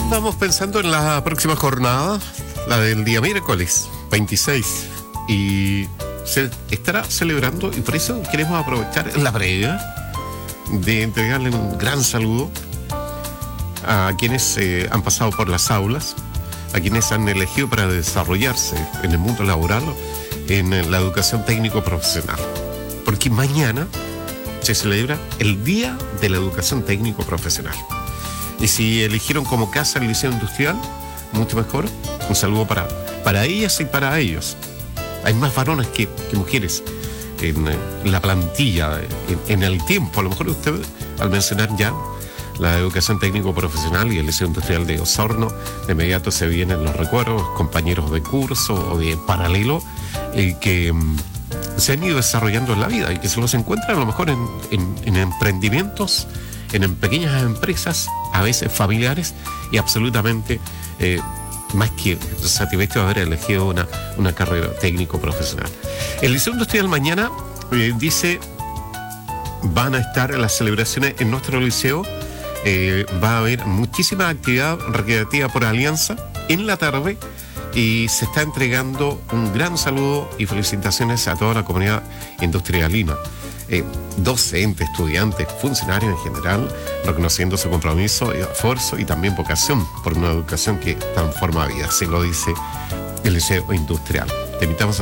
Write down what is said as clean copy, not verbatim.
Vamos pensando en la próxima jornada, la del día miércoles 26, y se estará celebrando, y por eso queremos aprovechar la previa de entregarle un gran saludo a quienes han pasado por las aulas, a quienes han elegido para desarrollarse en el mundo laboral, en la educación técnico-profesional. Porque mañana se celebra el Día de la Educación Técnico-Profesional. Y si eligieron como casa el Liceo Industrial, mucho mejor. Un saludo para ellas y para ellos. Hay más varones que mujeres en la plantilla, en el tiempo. A lo mejor usted, al mencionar ya la educación técnico-profesional y el Liceo Industrial de Osorno, de inmediato se vienen los recuerdos, compañeros de curso o de paralelo, que se han ido desarrollando en la vida y que se los encuentran a lo mejor en emprendimientos, en pequeñas empresas, a veces familiares, y absolutamente más que satisfecho de haber elegido una carrera técnico-profesional. El Liceo Industrial mañana dice, van a estar las celebraciones en nuestro liceo, va a haber muchísima actividad recreativa por alianza en la tarde, y se está entregando un gran saludo y felicitaciones a toda la comunidad industrialina, docentes, estudiantes, funcionarios en general, reconociendo su compromiso, esfuerzo y también vocación por una educación que transforma vidas. Se lo dice el Liceo Industrial. Te invitamos a